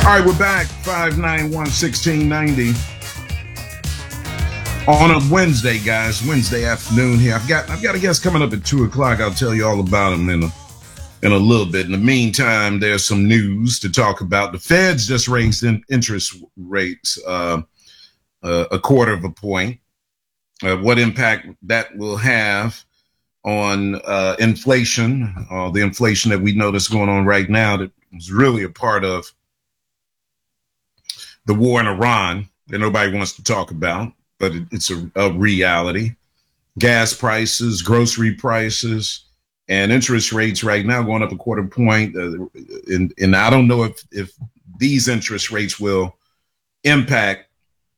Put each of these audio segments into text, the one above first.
All right, we're back. 591-1690 on a Wednesday, guys. Wednesday afternoon here. I've got a guest coming up at 2:00. I'll tell you all about him in a little bit. In the meantime, there's some news to talk about. The Feds just raised interest rates a quarter of a point. What impact that will have on inflation, the inflation that we notice going on right now that is really a part of the war in Iran that nobody wants to talk about, but it's a reality. Gas prices, grocery prices, and interest rates right now going up a quarter point. And I don't know if these interest rates will impact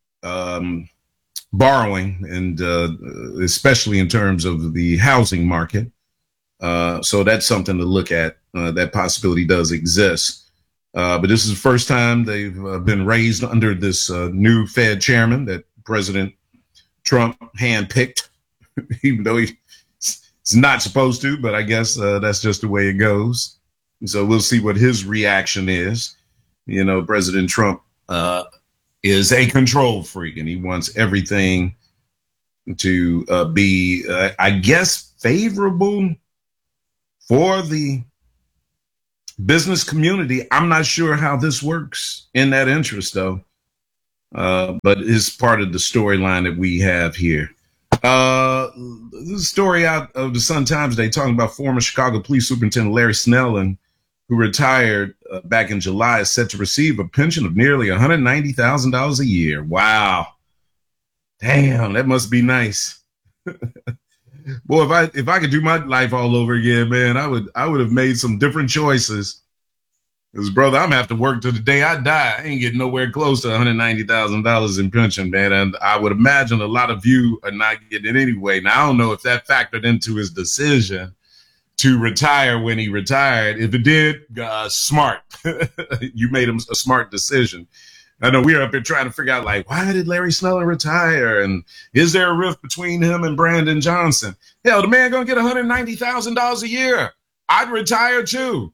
borrowing, and especially in terms of the housing market. So that's something to look at. That possibility does exist. But this is the first time they've been raised under this new Fed chairman that President Trump handpicked, even though he's not supposed to, but I guess that's just the way it goes. So we'll see what his reaction is. You know, President Trump is a control freak, and he wants everything to be, I guess, favorable for the business community. I'm not sure how this works in that interest, though, but it's part of the storyline that we have here. This story out of the Sun-Times today talking about former Chicago Police Superintendent Larry Snelling, who retired back in July, is set to receive a pension of nearly $190,000 a year. Wow. Damn, that must be nice. Boy, if I could do my life all over again, man, I would have made some different choices. Because, brother, I'm going to have to work till the day I die. I ain't getting nowhere close to $190,000 in pension, man. And I would imagine a lot of you are not getting it anyway. Now, I don't know if that factored into his decision to retire when he retired. If it did, smart. You made a smart decision. I know we're up here trying to figure out, like, why did Larry Snelling retire? And is there a rift between him and Brandon Johnson? Hell, the man going to get $190,000 a year. I'd retire too.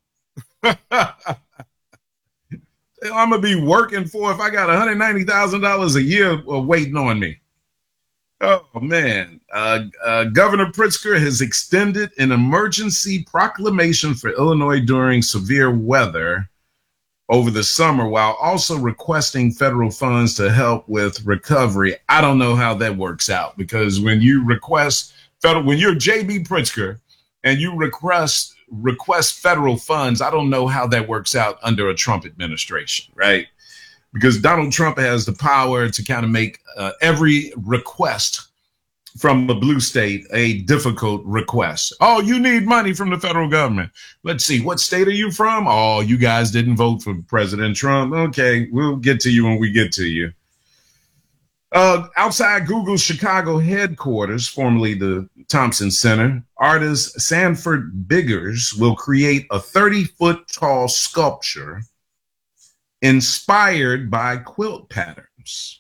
I'm going to be working for if I got $190,000 a year waiting on me. Oh, man. Governor Pritzker has extended an emergency proclamation for Illinois during severe weather over the summer, while also requesting federal funds to help with recovery. I don't know how that works out, because when you request when you're J.B. Pritzker and you request federal funds, I don't know how that works out under a Trump administration, right? Because Donald Trump has the power to kind of make every request from a blue state a difficult request. Oh, you need money from the federal government. Let's see, what state are you from? Oh, you guys didn't vote for President Trump. Okay, we'll get to you when we get to you. Outside Google's Chicago headquarters, formerly the Thompson Center, artist Sanford Biggers will create a 30-foot tall sculpture inspired by quilt patterns.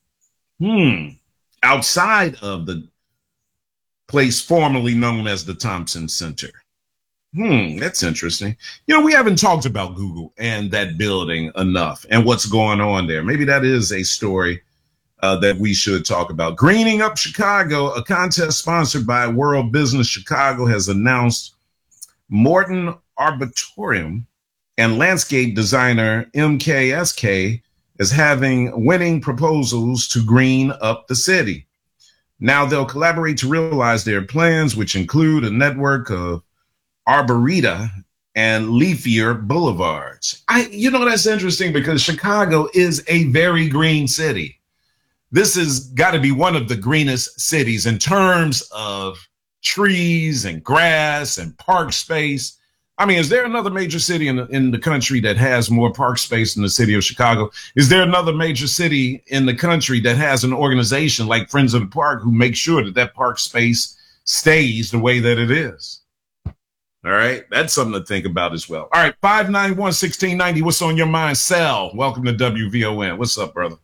Outside of the place formerly known as the Thompson Center. That's interesting. You know, we haven't talked about Google and that building enough and what's going on there. Maybe that is a story that we should talk about. Greening Up Chicago, a contest sponsored by World Business Chicago, has announced Morton Arboretum and landscape designer MKSK as having winning proposals to green up the city. Now they'll collaborate to realize their plans, which include a network of arboreta and leafier boulevards. That's interesting because Chicago is a very green city. This has got to be one of the greenest cities in terms of trees and grass and park space. I mean, is there another major city in the country that has more park space than the city of Chicago? Is there another major city in the country that has an organization like Friends of the Park who makes sure that park space stays the way that it is? All right. That's something to think about as well. All right. 591-1690. What's on your mind? Sal, welcome to WVON. What's up, brother?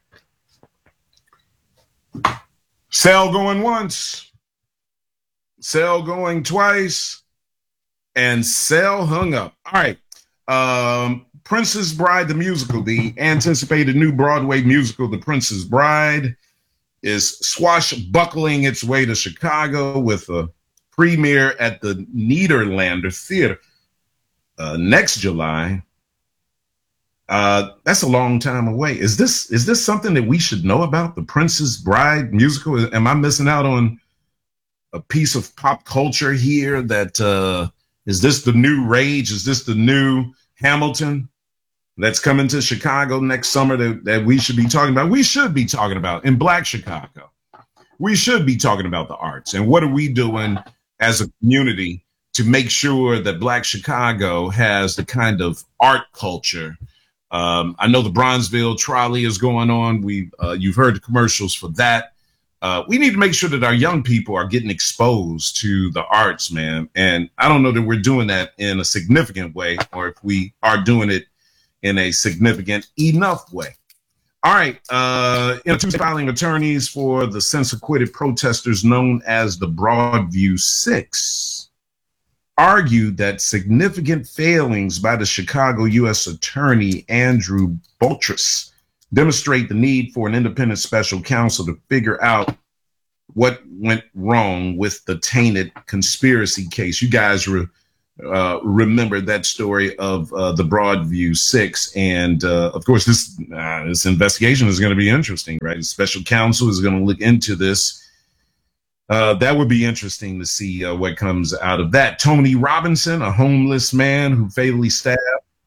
Sal going once. Sal going twice. And Sal hung up. All right. Princess Bride, the musical, the anticipated new Broadway musical, The Princess Bride, is swashbuckling its way to Chicago with a premiere at the Nederlander Theater next July. That's a long time away. Is this something that we should know about, the Princess Bride musical? Am I missing out on a piece of pop culture here? That is this the new rage? Is this the new Hamilton that's coming to Chicago next summer that we should be talking about? We should be talking about in Black Chicago. We should be talking about the arts. And what are we doing as a community to make sure that Black Chicago has the kind of art culture? I know the Bronzeville Trolley is going on. You've heard the commercials for that. We need to make sure that our young people are getting exposed to the arts, man. And I don't know that we're doing that in a significant way, or if we are doing it in a significant enough way. All right. Two filing attorneys for the since-acquitted protesters known as the Broadview Six argued that significant failings by the Chicago U.S. Attorney Andrew Boutrous demonstrate the need for an independent special counsel to figure out what went wrong with the tainted conspiracy case. You guys remember that story of the Broadview Six. And of course, this investigation is going to be interesting, right? The special counsel is going to look into this. That would be interesting to see what comes out of that. Tony Robinson, a homeless man who fatally stabbed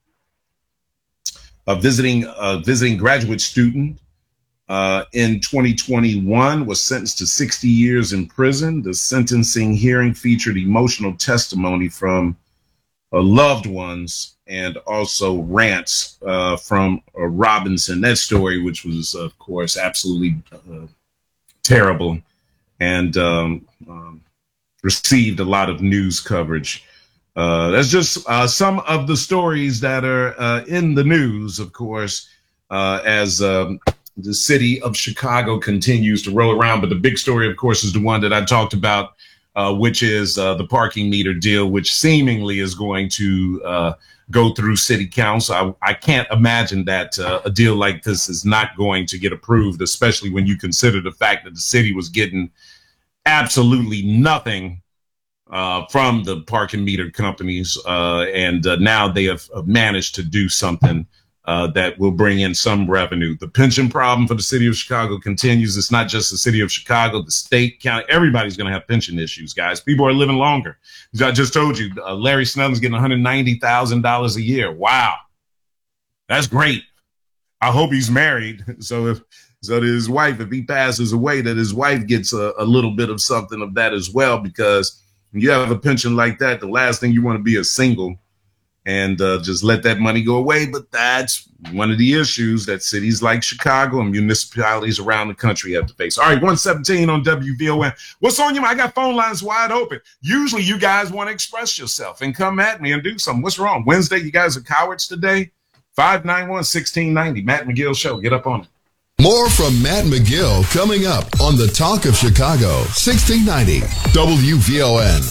a visiting graduate student in 2021, was sentenced to 60 years in prison. The sentencing hearing featured emotional testimony from loved ones and also rants from Robinson. That story, which was, of course, absolutely terrible and received a lot of news coverage. That's just some of the stories that are in the news, of course, as the city of Chicago continues to roll around. But the big story, of course, is the one that I talked about, which is the parking meter deal, which seemingly is going to go through city council. I can't imagine that a deal like this is not going to get approved, especially when you consider the fact that the city was getting absolutely nothing from the parking meter companies. And now they have managed to do something that will bring in some revenue. The pension problem for the city of Chicago continues. It's not just the city of Chicago, the state, county, everybody's going to have pension issues, guys. People are living longer. As I just told you, Larry Snell's getting $190,000 a year. Wow. That's great. I hope he's married. So that his wife, if he passes away, that his wife gets a little bit of something of that as well, because when you have a pension like that, the last thing you want to be is single and just let that money go away. But that's one of the issues that cities like Chicago and municipalities around the country have to face. All right, 117 on WVON. What's on your mind? I got phone lines wide open. Usually you guys want to express yourself and come at me and do something. What's wrong? Wednesday, you guys are cowards today? 591-1690. Matt McGill Show. Get up on it. More from Matt McGill coming up on the Talk of Chicago, 1690 WVON.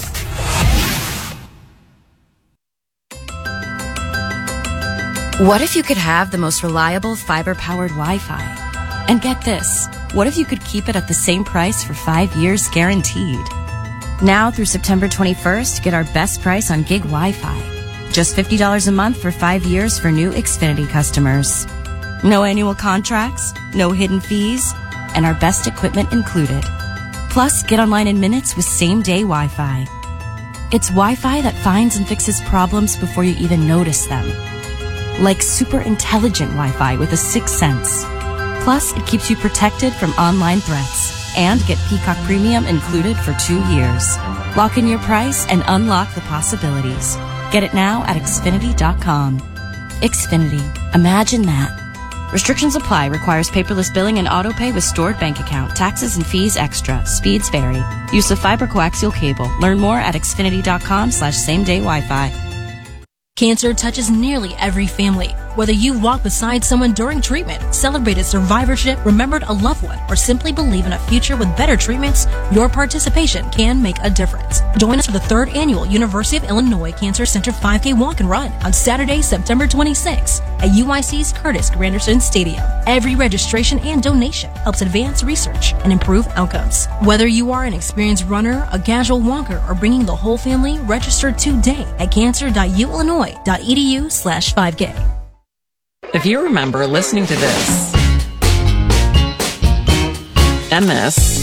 What if you could have the most reliable fiber-powered Wi-Fi? And get this, what if you could keep it at the same price for 5 years guaranteed? Now through September 21st, get our best price on gig Wi-Fi. Just $50 a month for 5 years for new Xfinity customers. No annual contracts, no hidden fees, and our best equipment included. Plus, get online in minutes with same-day Wi-Fi. It's Wi-Fi that finds and fixes problems before you even notice them. Like super intelligent Wi-Fi with a sixth sense. Plus, it keeps you protected from online threats. And get Peacock Premium included for 2 years. Lock in your price and unlock the possibilities. Get it now at Xfinity.com. Xfinity. Imagine that. Restrictions apply. Requires paperless billing and auto pay with stored bank account. Taxes and fees extra. Speeds vary. Use of fiber coaxial cable. Learn more at Xfinity.com/same-day Wi-Fi. Cancer touches nearly every family. Whether you walk beside someone during treatment, celebrated survivorship, remembered a loved one, or simply believe in a future with better treatments, your participation can make a difference. Join us for the 3rd Annual University of Illinois Cancer Center 5K Walk and Run on Saturday, September 26th at UIC's Curtis Granderson Stadium. Every registration and donation helps advance research and improve outcomes. Whether you are an experienced runner, a casual walker, or bringing the whole family, register today at cancer.uillinois.edu/5K. If you remember listening to this and this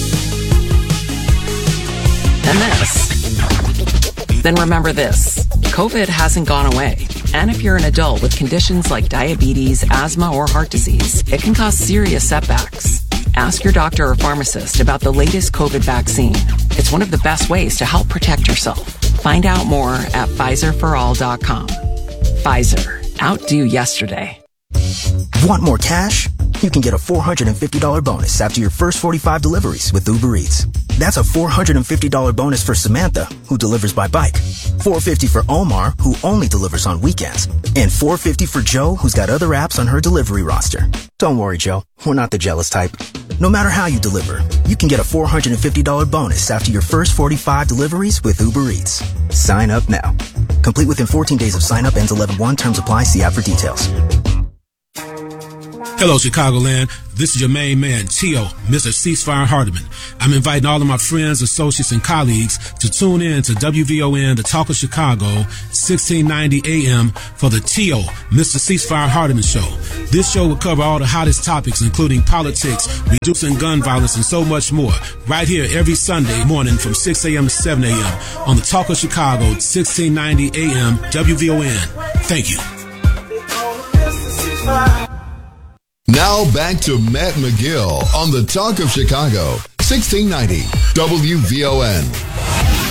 and this, then remember this. COVID hasn't gone away. And if you're an adult with conditions like diabetes, asthma, or heart disease, it can cause serious setbacks. Ask your doctor or pharmacist about the latest COVID vaccine. It's one of the best ways to help protect yourself. Find out more at PfizerForAll.com. Pfizer. Outdo yesterday. Want more cash? You can get a $450 bonus after your first 45 deliveries with Uber Eats. That's a $450 bonus for Samantha, who delivers by bike. $450 for Omar, who only delivers on weekends. And $450 for Joe, who's got other apps on her delivery roster. Don't worry, Joe. We're not the jealous type. No matter how you deliver, you can get a $450 bonus after your first 45 deliveries with Uber Eats. Sign up now. Complete within 14 days of sign up. Ends 11/1. Terms apply. See app for details. Hello, Chicagoland. This is your main man, T.O., Mr. Ceasefire Hardiman. I'm inviting all of my friends, associates, and colleagues to tune in to WVON, the Talk of Chicago, 1690 AM for the T.O., Mr. Ceasefire Hardiman Show. This show will cover all the hottest topics, including politics, reducing gun violence, and so much more, right here every Sunday morning from 6 a.m. to 7 a.m. on the Talk of Chicago, 1690 AM, WVON. Thank you. Now back to Matt McGill on the Talk of Chicago, 1690 WVON.